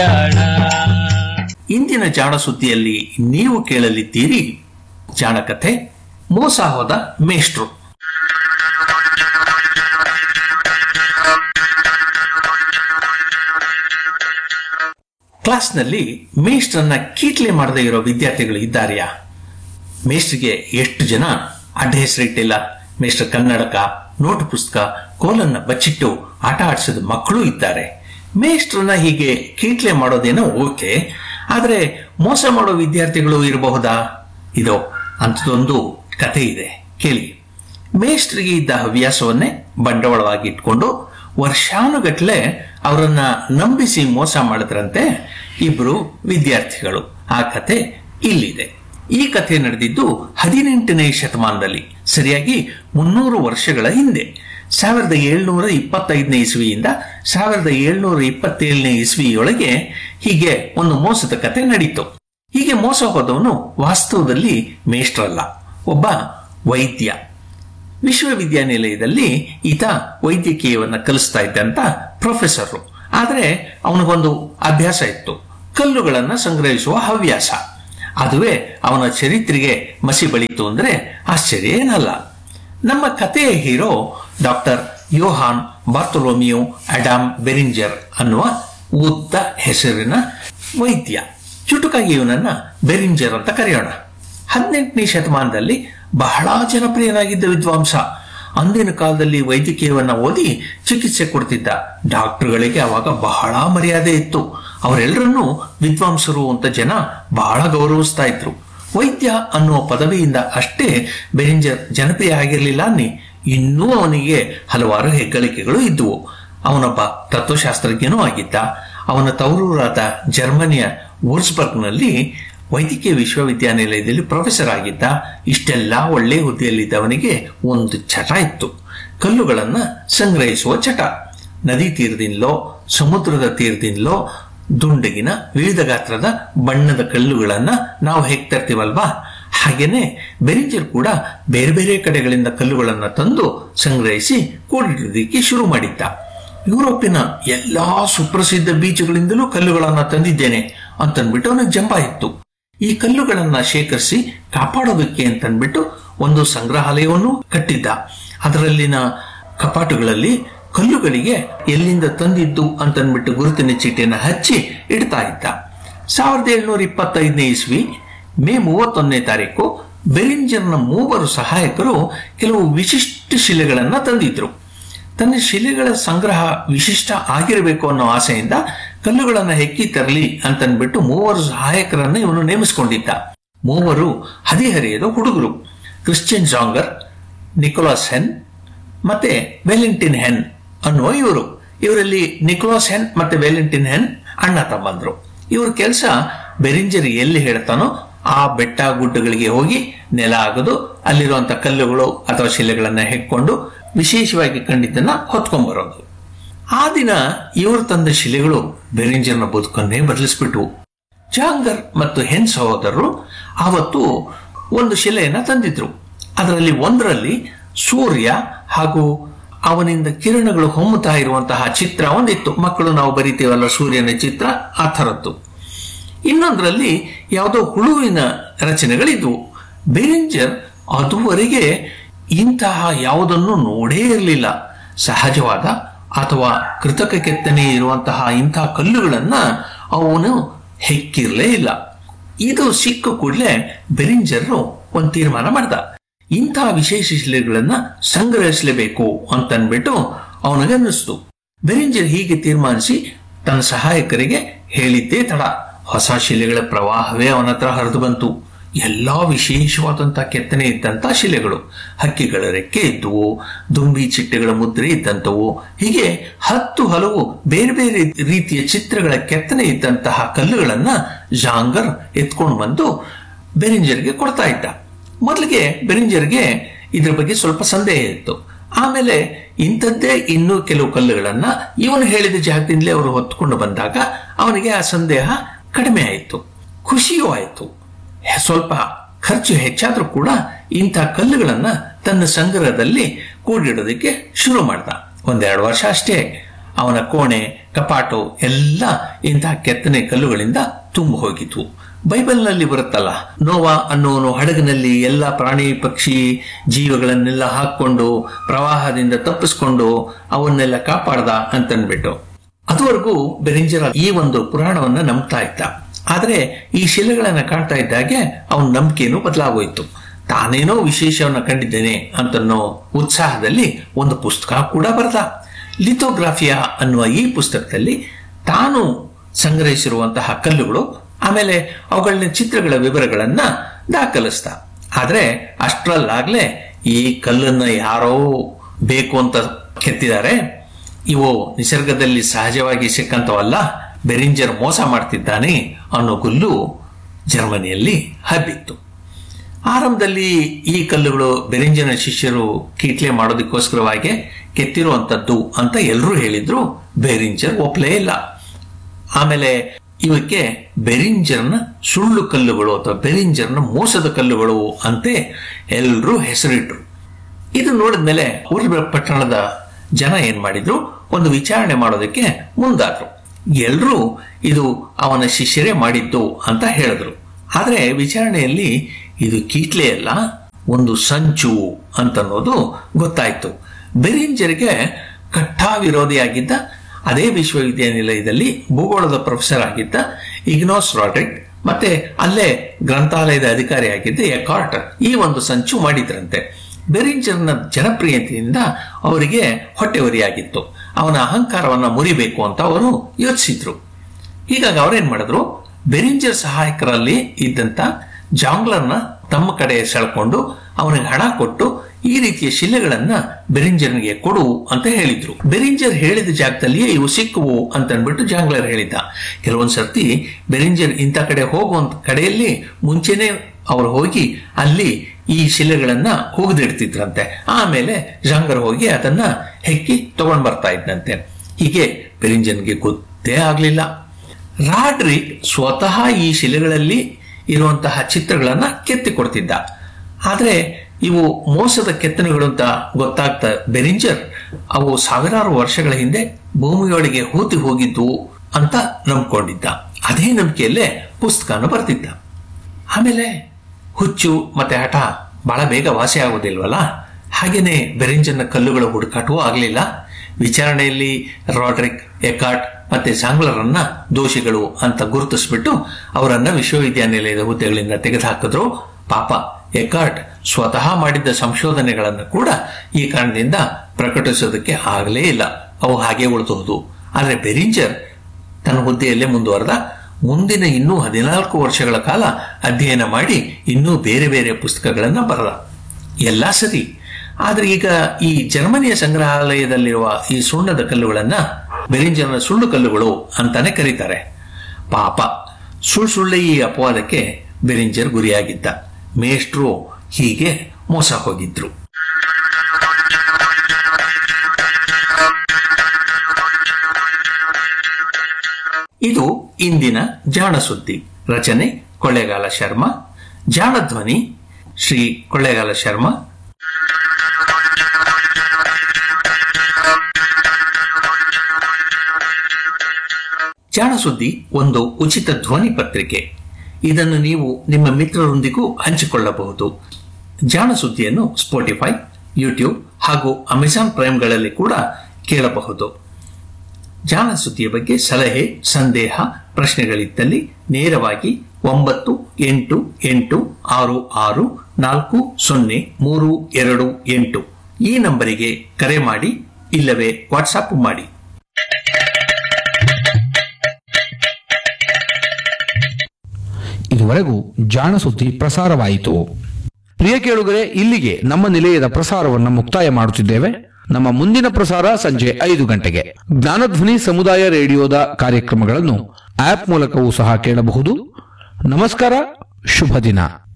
ಇಂದಿನ ಜಾಣ ಸುದ್ದಿಯಲ್ಲಿ ನೀವು ಕೇಳಲಿದ್ದೀರಿ ಜಾಣಕಥೆ ಮೋಸ ಹೋದ ಮೇಷ್ಟ್ರು. ಕ್ಲಾಸ್ನಲ್ಲಿ ಮೇಷ್ಟ್ರನ್ನ ಕೀಟ್ಲೆ ಮಾಡದೇ ಇರೋ ವಿದ್ಯಾರ್ಥಿಗಳು ಇದ್ದಾರೆಯಾ? ಮೇಷ್ಟ್ರಿಗೆ ಎಷ್ಟು ಜನ ಅಡ್ಡ ಹೆಸರಿಟ್ಟಿಲ್ಲ. ಮೇಷ್ಟ್ರ ಕನ್ನಡಕ, ನೋಟು ಪುಸ್ತಕ, ಕೋಲನ್ನ ಬಚ್ಚಿಟ್ಟು ಆಟ ಆಡಿಸಿದ ಮಕ್ಕಳು ಇದ್ದಾರೆ. ಮೇಷ್ಟ್ರನ್ನ ಹೀಗೆ ಕೀಟ್ಲೆ ಮಾಡೋದೇನೋ ಓಕೆ, ಆದ್ರೆ ಮೋಸ ಮಾಡೋ ವಿದ್ಯಾರ್ಥಿಗಳು ಇರಬಹುದಾ? ಇದೋ ಅಂಥದೊಂದು ಕಥೆ ಇದೆ, ಕೇಳಿ. ಮೇಷ್ಟ್ರಿಗೆ ಇದ್ದ ಹವ್ಯಾಸವನ್ನೇ ಬಂಡವಾಳವಾಗಿ ಇಟ್ಕೊಂಡು ವರ್ಷಾನುಗಟ್ಲೆ ಅವರನ್ನ ನಂಬಿಸಿ ಮೋಸ ಮಾಡಿದ್ರಂತೆ ಇಬ್ರು ವಿದ್ಯಾರ್ಥಿಗಳು. ಆ ಕಥೆ ಇಲ್ಲಿದೆ. ಈ ಕಥೆ ನಡೆದಿದ್ದು 18ನೇ ಶತಮಾನದಲ್ಲಿ, ಸರಿಯಾಗಿ 300 ವರ್ಷಗಳ ಹಿಂದೆ. 1725ನೇ ಇಸ್ವಿಯಿಂದ 1727ನೇ ಇಸ್ವಿಯೊಳಗೆ ಹೀಗೆ ಒಂದು ಮೋಸದ ಕಥೆ ನಡೀತು. ಹೀಗೆ ಮೋಸ ಹೋದವನು ವಾಸ್ತವದಲ್ಲಿ ಮೇಷ್ಟ್ರಲ್ಲ, ಒಬ್ಬ ವೈದ್ಯ. ವಿಶ್ವವಿದ್ಯಾನಿಲಯದಲ್ಲಿ ಈತ ವೈದ್ಯಕೀಯವನ್ನ ಕಲಿಸ್ತಾ ಇದ್ದಂತ ಪ್ರೊಫೆಸರ್. ಆದ್ರೆ ಅವನಿಗೊಂದು ಅಭ್ಯಾಸ ಇತ್ತು, ಕಲ್ಲುಗಳನ್ನ ಸಂಗ್ರಹಿಸುವ ಹವ್ಯಾಸ. ಅದುವೇ ಅವನ ಚರಿತ್ರೆಗೆ ಮಸಿ ಬಳಿತು ಅಂದ್ರೆ ಆಶ್ಚರ್ಯ ಏನಲ್ಲ. ನಮ್ಮ ಕಥೆಯ ಹೀರೋ ಡಾಕ್ಟರ್ ಯೋಹಾನ್ ಬಾರ್ತೊಲೋಮಿಯೋ ಅಡಾಮ್ ಬೆರಿಂಜರ್ ಅನ್ನುವ ಉದ್ದ ಹೆಸರಿನ ವೈದ್ಯ. ಚುಟುಕಾಗಿ ಇವನನ್ನ ಬೆರಿಂಜರ್ ಅಂತ ಕರೆಯೋಣ. 18ನೇ ಶತಮಾನದಲ್ಲಿ ಬಹಳ ಜನಪ್ರಿಯನಾಗಿದ್ದ ವಿದ್ವಾಂಸ. ಅಂದಿನ ಕಾಲದಲ್ಲಿ ವೈದ್ಯಕೀಯವನ್ನ ಓದಿ ಚಿಕಿತ್ಸೆ ಕೊಡ್ತಿದ್ದ ಡಾಕ್ಟರ್ಗಳಿಗೆ ಅವಾಗ ಬಹಳ ಮರ್ಯಾದೆ ಇತ್ತು. ಅವರೆಲ್ಲರನ್ನೂ ವಿದ್ವಾಂಸರು ಅಂತ ಜನ ಬಹಳ ಗೌರವಿಸ್ತಾ ಇದ್ರು. ವೈದ್ಯ ಅನ್ನುವ ಪದವಿಯಿಂದ ಅಷ್ಟೇ ಬೆರಿಂಜರ್ ಜನಪ್ರಿಯ ಆಗಿರಲಿಲ್ಲ ಅನ್ನಿ, ಇನ್ನೂ ಅವನಿಗೆ ಹಲವಾರು ಹೆಗ್ಗಳಿಕೆಗಳು ಇದ್ದುವು. ಅವನೊಬ್ಬ ತತ್ವಶಾಸ್ತ್ರಜ್ಞನೂ ಆಗಿದ್ದ. ಅವನ ತವರೂರಾದ ಜರ್ಮನಿಯ ವೂರ್ಸ್ಬರ್ಗ್ನಲ್ಲಿ ವೈದ್ಯಕೀಯ ವಿಶ್ವವಿದ್ಯಾನಿಲಯದಲ್ಲಿ ಪ್ರೊಫೆಸರ್ ಆಗಿದ್ದ. ಇಷ್ಟೆಲ್ಲ ಒಳ್ಳೆ ಹುದ್ದೆಯಲ್ಲಿದ್ದವನಿಗೆ ಒಂದು ಚಟ ಇತ್ತು, ಕಲ್ಲುಗಳನ್ನ ಸಂಗ್ರಹಿಸುವ ಚಟ. ನದಿ ತೀರದಿಂದಲೋ ಸಮುದ್ರದ ತೀರದಿಂದಲೋ ದುಂಡಗಿನ ವಿವಿಧ ಗಾತ್ರದ ಬಣ್ಣದ ಕಲ್ಲುಗಳನ್ನ ನಾವು ಹೇಗೆ ತರ್ತೀವಲ್ವಾ, ಹಾಗೇನೆ ಬೆರಿಂಜರ್ ಕೂಡ ಬೇರೆ ಬೇರೆ ಕಡೆಗಳಿಂದ ಕಲ್ಲುಗಳನ್ನ ತಂದು ಸಂಗ್ರಹಿಸಿ ಕೂಡಿಡೋದಕ್ಕೆ ಶುರು ಮಾಡಿದ್ದ. ಯುರೋಪಿನ ಎಲ್ಲಾ ಸುಪ್ರಸಿದ್ಧ ಬೀಚಗಳಿಂದಲೂ ಕಲ್ಲುಗಳನ್ನ ತಂದಿದ್ದೇನೆ ಅಂತನ್ಬಿಟ್ಟು ಅವನಿಗೆ ಜಂಬ ಇತ್ತು. ಈ ಕಲ್ಲುಗಳನ್ನ ಶೇಖರಿಸಿ ಕಾಪಾಡೋದಕ್ಕೆ ಅಂತನ್ಬಿಟ್ಟು ಒಂದು ಸಂಗ್ರಹಾಲಯವನ್ನು ಕಟ್ಟಿದ್ದ. ಅದರಲ್ಲಿನ ಕಪಾಟುಗಳಲ್ಲಿ ಕಲ್ಲುಗಳಿಗೆ ಎಲ್ಲಿಂದ ತಂದಿದ್ದು ಅಂತನ್ಬಿಟ್ಟು ಗುರುತಿನ ಚೀಟಿಯನ್ನು ಹಚ್ಚಿ ಇಡ್ತಾ ಇದ್ದ. 1725ನೇ ಇಸ್ವಿ ಮೇ 31ನೇ ತಾರೀಕು ಬೆರಿಂಜರ್ನ 3 ಸಹಾಯಕರು ಕೆಲವು ವಿಶಿಷ್ಟ ಶಿಲೆಗಳನ್ನ ತಂದಿದ್ರು. ತನ್ನ ಶಿಲೆಗಳ ಸಂಗ್ರಹ ವಿಶಿಷ್ಟ ಆಗಿರಬೇಕು ಅನ್ನೋ ಆಸೆಯಿಂದ ಕಲ್ಲುಗಳನ್ನ ಹೆಕ್ಕಿ ತರಲಿ ಅಂತನ್ಬಿಟ್ಟು 3 ಸಹಾಯಕರನ್ನ ಇವನು ನೇಮಿಸಿಕೊಂಡಿದ್ದ. 3 ಹದಿಹರೆಯದ ಹುಡುಗರು, ಕ್ರಿಶ್ಚಿಯನ್ ಜಾಂಗರ್, ನಿಕೋಲಾಸ್ ಹೆನ್ ಮತ್ತೆ ವೆಲೆಂಟಿನ್ ಹೆನ್ ಅನ್ನುವ ಇವರು. ಇವರಲ್ಲಿ ನಿಕೋಲಾಸ್ ಹೆನ್ ಮತ್ತೆ ವೆಲೆಂಟಿನ್ ಹೆನ್ ಅಣ್ಣ ತಮ್ಮಂದ್ರು. ಇವ್ರ ಕೆಲಸ ಬೆರಿಂಜರ್ ಎಲ್ಲಿ ಹೇಳ್ತಾನೋ ಆ ಬೆಟ್ಟ ಗುಡ್ಡಗಳಿಗೆ ಹೋಗಿ ನೆಲ ಆಗದು, ಅಲ್ಲಿರುವಂತ ಕಲ್ಲುಗಳು ಅಥವಾ ಶಿಲೆಗಳನ್ನ ಹೆಕ್ಕೊಂಡು ವಿಶೇಷವಾಗಿ ಕಂಡಿದ್ದನ್ನ ಹೊತ್ಕೊಂಡ್ಬರೋದು. ಆ ದಿನ ಇವರು ತಂದ ಶಿಲೆಗಳು ಬೆರಿಂಜರ್ನ ಬದುಕನ್ನೇ ಬದಲಿಸ್ಬಿಟ್ವು. ಜಾಂಗರ್ ಮತ್ತು ಹೆನ್ ಸಹೋದರರು ಆವತ್ತು ಒಂದು ಶಿಲೆಯನ್ನ ತಂದಿದ್ರು. ಅದರಲ್ಲಿ ಒಂದರಲ್ಲಿ ಸೂರ್ಯ ಹಾಗೂ ಅವನಿಂದ ಕಿರಣಗಳು ಹೊಮ್ಮುತ್ತಾ ಇರುವಂತಹ ಚಿತ್ರ ಒಂದಿತ್ತು. ಮಕ್ಕಳು ನಾವು ಬರಿತೀವಲ್ಲ ಸೂರ್ಯನ ಚಿತ್ರ, ಆ ಥರದ್ದು. ಇನ್ನೊಂದರಲ್ಲಿ ಯಾವುದೋ ಹುಳುವಿನ ರಚನೆಗಳಿದ್ವು. ಬೆರಿಂಜರ್ ಅದುವರೆಗೆ ಇಂತಹ ಯಾವುದನ್ನು ನೋಡೇ ಇರಲಿಲ್ಲ. ಸಹಜವಾದ ಅಥವಾ ಕೃತಕ ಕೆತ್ತನೆ ಇರುವಂತಹ ಇಂತಹ ಕಲ್ಲುಗಳನ್ನ ಅವನು ಹೆಕ್ಕಿರಲೇ ಇಲ್ಲ. ಇದು ಸಿಕ್ಕ ಕೂಡಲೇ ಬೆರಿಂಜರ್ ಒಂದು ತೀರ್ಮಾನ ಮಾಡ್ದ, ಇಂತಹ ವಿಶೇಷ ಶಿಲೆಗಳನ್ನ ಸಂಗ್ರಹಿಸಲೇಬೇಕು ಅಂತನ್ಬಿಟ್ಟು ಅವನಿಗನ್ನಿಸ್ತು. ಬೆರಿಂಜರ್ ಹೀಗೆ ತೀರ್ಮಾನಿಸಿ ತನ್ನ ಸಹಾಯಕರಿಗೆ ಹೇಳಿದ್ದೇ ತಡ, ಹೊಸ ಶಿಲೆಗಳ ಪ್ರವಾಹವೇ ಅವನ ಹತ್ರ ಹರಿದು ಬಂತು. ಎಲ್ಲಾ ವಿಶೇಷವಾದಂತಹ ಕೆತ್ತನೆ ಇದ್ದಂತ ಶಿಲೆಗಳು, ಹಕ್ಕಿಗಳ ರೆಕ್ಕೆ ಇದ್ದುವು, ದುಂಬಿ ಚಿಟ್ಟೆಗಳ ಮುದ್ರೆ ಇದ್ದಂಥವು, ಹೀಗೆ 10 ಹಲವು ಬೇರೆ ಬೇರೆ ರೀತಿಯ ಚಿತ್ರಗಳ ಕೆತ್ತನೆ ಇದ್ದಂತಹ ಕಲ್ಲುಗಳನ್ನ ಜಾಂಗರ್ ಎತ್ಕೊಂಡು ಬಂದು ಬೆರಿಂಜರ್ಗೆ ಕೊಡ್ತಾ ಇದ್ದ. ಮೊದಲಿಗೆ ಬೆರಿಂಜರ್ಗೆ ಇದ್ರ ಬಗ್ಗೆ ಸ್ವಲ್ಪ ಸಂದೇಹ ಇತ್ತು. ಆಮೇಲೆ ಇಂಥದ್ದೇ ಇನ್ನೂ ಕೆಲವು ಕಲ್ಲುಗಳನ್ನ ಇವನು ಹೇಳಿದ ಜಾಗದಿಂದಲೇ ಅವರು ಹೊತ್ಕೊಂಡು ಬಂದಾಗ ಅವನಿಗೆ ಆ ಸಂದೇಹ ಕಡಿಮೆ ಆಯಿತು, ಖುಷಿಯೂ ಆಯಿತು. ಸ್ವಲ್ಪ ಖರ್ಚು ಹೆಚ್ಚಾದ್ರೂ ಕೂಡ ಇಂಥ ಕಲ್ಲುಗಳನ್ನ ತನ್ನ ಸಂಗ್ರಹದಲ್ಲಿ ಕೂಡಿಡೋದಕ್ಕೆ ಶುರು ಮಾಡ್ದ. 1-2 ವರ್ಷ ಅಷ್ಟೇ. ಅವನ ಕೋಣೆ, ಕಪಾಟು ಎಲ್ಲ ಇಂತಹ ಕೆತ್ತನೆ ಕಲ್ಲುಗಳಿಂದ ತುಂಬ ಹೋಗಿದ್ವು. ಬೈಬಲ್ನಲ್ಲಿ ಬರುತ್ತಲ್ಲ, ನೋವಾ ಅನ್ನೋನು ಹಡಗಿನಲ್ಲಿ ಎಲ್ಲ ಪ್ರಾಣಿ ಪಕ್ಷಿ ಜೀವಗಳನ್ನೆಲ್ಲ ಹಾಕೊಂಡು ಪ್ರವಾಹದಿಂದ ತಪ್ಪಿಸ್ಕೊಂಡು ಅವನ್ನೆಲ್ಲ ಕಾಪಾಡ್ದ ಅಂತನ್ಬಿಟ್ಟು. ಅದುವರೆಗೂ ಬೆರಿಂಜರ್ ಈ ಒಂದು ಪುರಾಣವನ್ನ ನಂಬ್ತಾ ಇದ್ದ. ಆದ್ರೆ ಈ ಶಿಲೆಗಳನ್ನ ಕಾಣ್ತಾ ಇದ್ದಾಗೆ ಅವನ ನಂಬಿಕೆನೂ ಬದಲಾಗೋಯ್ತು. ತಾನೇನೋ ವಿಶೇಷವನ್ನ ಕಂಡಿದ್ದೇನೆ ಅಂತನ್ನೋ ಉತ್ಸಾಹದಲ್ಲಿ ಒಂದು ಪುಸ್ತಕ ಕೂಡ ಬರೆದ. ಲಿಥೋಗ್ರಾಫಿಯಾ ಅನ್ನುವ ಈ ಪುಸ್ತಕದಲ್ಲಿ ತಾನು ಸಂಗ್ರಹಿಸಿರುವಂತಹ ಕಲ್ಲುಗಳು, ಆಮೇಲೆ ಅವುಗಳನ್ನ ಚಿತ್ರಗಳ ವಿವರಗಳನ್ನ ದಾಖಲಿಸ್ತ. ಆದ್ರೆ ಅಷ್ಟರಲ್ಲಾಗ್ಲೇ ಈ ಕಲ್ಲನ್ನ ಯಾರೋ ಬೇಕು ಅಂತ ಕೆತ್ತಿದ್ದಾರೆ, ಇವು ನಿಸರ್ಗದಲ್ಲಿ ಸಹಜವಾಗಿ ಸಿಕ್ಕಂತವಲ್ಲ, ಬೆರಿಂಜರ್ ಮೋಸ ಮಾಡ್ತಿದ್ದಾನೆ ಅನ್ನೋ ಗುಲ್ಲು ಜರ್ಮನಿಯಲ್ಲಿ ಹಬ್ಬಿತ್ತು. ಆರಂಭದಲ್ಲಿ ಈ ಕಲ್ಲುಗಳು ಬೆರಿಂಜರ್ನ ಶಿಷ್ಯರು ಕೀಟ್ಲೆ ಮಾಡೋದಕ್ಕೋಸ್ಕರವಾಗಿ ಕೆತ್ತಿರುವಂತದ್ದು ಅಂತ ಎಲ್ಲರೂ ಹೇಳಿದ್ರು. ಬೆರಿಂಜರ್ ಒಪ್ಪಲೇ ಇಲ್ಲ. ಆಮೇಲೆ ಇವಕ್ಕೆ ಬೆರಿಂಜರ್ನ ಸುಳ್ಳು ಕಲ್ಲುಗಳು ಅಥವಾ ಬೆರಿಂಜರ್ನ ಮೋಸದ ಕಲ್ಲುಗಳು ಅಂತೆ ಎಲ್ಲರೂ ಹೆಸರಿಟ್ರು. ಇದು ನೋಡಿದ್ಮೇಲೆ ಊರ್ಬ ಪಟ್ಟಣದ ಜನ ಏನ್ ಮಾಡಿದ್ರು, ಒಂದು ವಿಚಾರಣೆ ಮಾಡೋದಕ್ಕೆ ಮುಂದಾದ್ರು. ಎಲ್ರೂ ಇದು ಅವನ ಶಿಷ್ಯರೇ ಮಾಡಿದ್ದು ಅಂತ ಹೇಳಿದ್ರು. ಆದ್ರೆ ವಿಚಾರಣೆಯಲ್ಲಿ ಇದು ಕೀಟ್ಲೆ ಅಲ್ಲ, ಒಂದು ಸಂಚು ಅಂತನ್ನೋದು ಗೊತ್ತಾಯ್ತು. ಬೆರಿಂಜರ್ಗೆ ಕಟ್ಟಾ ವಿರೋಧಿಯಾಗಿದ್ದ, ಅದೇ ವಿಶ್ವವಿದ್ಯಾನಿಲಯದಲ್ಲಿ ಭೂಗೋಳದ ಪ್ರೊಫೆಸರ್ ಆಗಿದ್ದ ಇಗ್ನೋಸ್ ರಾಡ್ರಿಕ್ ಮತ್ತೆ ಅಲ್ಲೇ ಗ್ರಂಥಾಲಯದ ಅಧಿಕಾರಿಯಾಗಿದ್ದ ಎಕಾರ್ಟ್ ಈ ಒಂದು ಸಂಚು ಮಾಡಿದ್ರಂತೆ. ಬೆರಿಂಜರ್ನ ಜನಪ್ರಿಯತೆಯಿಂದ ಅವರಿಗೆ ಹೊಟ್ಟೆವರಿಯಾಗಿತ್ತು. ಅವನ ಅಹಂಕಾರವನ್ನ ಮುರಿಬೇಕು ಅಂತ ಅವರು ಯೋಚಿಸಿದ್ರು. ಹೀಗಾಗಿ ಅವರೇನ್ ಮಾಡಿದ್ರು, ಬೆರಿಂಜರ್ ಸಹಾಯಕರಲ್ಲಿ ಇದ್ದಂತ ಜಾಂಗ್ಲರ್ನ ತಮ್ಮ ಕಡೆ ಸೆಳ್ಕೊಂಡು ಅವನಿಗೆ ಹಣ ಕೊಟ್ಟು ಈ ರೀತಿಯ ಶಿಲೆಗಳನ್ನ ಬೆರಿಂಜರ್ನಿಗೆ ಕೊಡು ಅಂತ ಹೇಳಿದ್ರು. ಬೆರಿಂಜರ್ ಹೇಳಿದ ಜಾಗದಲ್ಲಿಯೇ ಇವು ಸಿಕ್ಕುವು ಅಂತ ಅನ್ಬಿಟ್ಟು ಜಾಂಗ್ಲರ್ ಹೇಳಿದ್ದ. ಕೆಲವೊಂದ್ ಸರ್ತಿ ಬೆರಿಂಜರ್ ಇಂಥ ಕಡೆ ಹೋಗುವಂತ ಕಡೆಯಲ್ಲಿ ಮುಂಚೆನೆ ಅವರು ಹೋಗಿ ಅಲ್ಲಿ ಈ ಶಿಲೆಗಳನ್ನ ಹೋಗದಿಡ್ತಿದ್ರಂತೆ. ಆಮೇಲೆ ಜಾಂಗರ್ ಹೋಗಿ ಅದನ್ನ ಹೆಕ್ಕಿ ತಗೊಂಡ್ ಬರ್ತಾ ಇದ್ದಂತೆ. ಹೀಗೆ ಬೆರಿಂಜರ್ಗೆ ಗೊತ್ತೇ ಆಗ್ಲಿಲ್ಲ. ರಾಡ್ರಿಕ್ ಸ್ವತಃ ಈ ಶಿಲೆಗಳಲ್ಲಿ ಇರುವಂತಹ ಚಿತ್ರಗಳನ್ನ ಕೆತ್ತಿಕೊಡ್ತಿದ್ದ. ಆದ್ರೆ ಇವು ಮೋಸದ ಕೆತ್ತನೆಗಳು ಅಂತ ಗೊತ್ತಾಗ್ತಾ ಬೆರಿಂಜರ್ ಅವು ಸಾವಿರಾರು ವರ್ಷಗಳ ಹಿಂದೆ ಭೂಮಿಯೊಳಗೆ ಹೂತಿ ಹೋಗಿದ್ವು ಅಂತ ನಂಬ್ಕೊಂಡಿದ್ದ. ಅದೇ ನಂಬಿಕೆಯಲ್ಲೇ ಪುಸ್ತಕನ ಬರ್ತಿದ್ದ. ಆಮೇಲೆ ಹುಚ್ಚು ಮತ್ತೆ ಹಠ ಬಹಳ ಬೇಗ ವಾಸಿ ಆಗೋದಿಲ್ವಲ್ಲ, ಹಾಗೇನೆ ಬೆರಿಂಜರ್ನ ಕಲ್ಲುಗಳ ಹುಡುಕಾಟವೂ ಆಗಲಿಲ್ಲ. ವಿಚಾರಣೆಯಲ್ಲಿ ರಾಡ್ರಿಕ್, ಎಕಾರ್ಟ್ ಮತ್ತೆ ಜಾಂಗ್ಲರನ್ನ ದೋಷಿಗಳು ಅಂತ ಗುರುತಿಸ್ಬಿಟ್ಟು ಅವರನ್ನ ವಿಶ್ವವಿದ್ಯಾನಿಲಯದ ಹುದ್ದೆಗಳಿಂದ ತೆಗೆದುಹಾಕಿದ್ರು. ಪಾಪ ಎಕಾರ್ಟ್ ಸ್ವತಃ ಮಾಡಿದ್ದ ಸಂಶೋಧನೆಗಳನ್ನು ಕೂಡ ಈ ಕಾರಣದಿಂದ ಪ್ರಕಟಿಸೋದಕ್ಕೆ ಆಗಲೇ ಇಲ್ಲ, ಅವು ಹಾಗೆ ಉಳಿದುವುದು. ಆದರೆ ಬೆರಿಂಜರ್ ತನ್ನ ಹುದ್ದೆಯಲ್ಲೇ ಮುಂದುವರೆದ. ಮುಂದಿನ ಇನ್ನೂ 14 ವರ್ಷಗಳ ಕಾಲ ಅಧ್ಯಯನ ಮಾಡಿ ಇನ್ನೂ ಬೇರೆ ಬೇರೆ ಪುಸ್ತಕಗಳನ್ನ ಬರೆದ. ಎಲ್ಲ ಸರಿ. ಆದ್ರೆ ಈಗ ಈ ಜರ್ಮನಿಯ ಸಂಗ್ರಹಾಲಯದಲ್ಲಿರುವ ಈ ಸುಣ್ಣದ ಕಲ್ಲುಗಳನ್ನ ಬೆರಿಂಜರ್ನ ಸುಳ್ಳು ಕಲ್ಲುಗಳು ಅಂತಾನೆ ಕರೀತಾರೆ. ಪಾಪ ಸುಳ್ಳೆ ಈ ಅಪವಾದಕ್ಕೆ ಬೆರಿಂಜರ್ ಗುರಿಯಾಗಿದ್ದ. ಮೇಷ್ಟ್ರು ಹೀಗೆ ಮೋಸ ಹೋಗಿದ್ರು. ಇದು ಇಂದಿನ ಜಾಣ ಸುದ್ದಿ. ರಚನೆ ಕೊಳ್ಳೇಗಾಲ ಶರ್ಮಾ. ಜಾಣ ಧ್ವನಿ ಶ್ರೀ ಕೊಳ್ಳೇಗಾಲ ಶರ್ಮಾ. ಜಾಣ ಸುದ್ದಿ ಒಂದು ಉಚಿತ ಧ್ವನಿ ಪತ್ರಿಕೆ. ಇದನ್ನು ನೀವು ನಿಮ್ಮ ಮಿತ್ರರೊಂದಿಗೂ ಹಂಚಿಕೊಳ್ಳಬಹುದು. ಜಾಣ ಸುದ್ದಿಯನ್ನು ಸ್ಪಾಟಿಫೈ, ಯೂಟ್ಯೂಬ್ ಹಾಗೂ ಅಮೆಜಾನ್ ಪ್ರೈಮ್ಗಳಲ್ಲಿ ಕೂಡ ಕೇಳಬಹುದು. ಜಾಣ ಸುದ್ದಿಯ ಬಗ್ಗೆ ಸಲಹೆ, ಸಂದೇಹ, ಪ್ರಶ್ನೆಗಳಿದ್ದಲ್ಲಿ ನೇರವಾಗಿ 9886640328 ಈ ನಂಬರಿಗೆ ಕರೆ ಮಾಡಿ, ಇಲ್ಲವೇ ವಾಟ್ಸಾಪ್ ಮಾಡಿ. ಇದುವರೆಗೂ ಜಾಣ ಸುದ್ದಿ ಪ್ರಸಾರವಾಯಿತು. ಪ್ರಿಯ ಕೇಳುಗರೆ, ಇಲ್ಲಿಗೆ ನಮ್ಮ ನಿಲಯದ ಪ್ರಸಾರವನ್ನು ಮುಕ್ತಾಯ ಮಾಡುತ್ತಿದ್ದೇವೆ. ನಮ್ಮ ಮುಂದಿನ ಪ್ರಸಾರ ಸಂಜೆ 5 ಗಂಟೆಗೆ. ಜ್ಞಾನಧ್ವನಿ ಸಮುದಾಯ ರೇಡಿಯೋದ ಕಾರ್ಯಕ್ರಮಗಳನ್ನು ಆಪ್ ಮೂಲಕವೂ ಸಹ ಕೇಳಬಹುದು. ನಮಸ್ಕಾರ, ಶುಭ ದಿನ.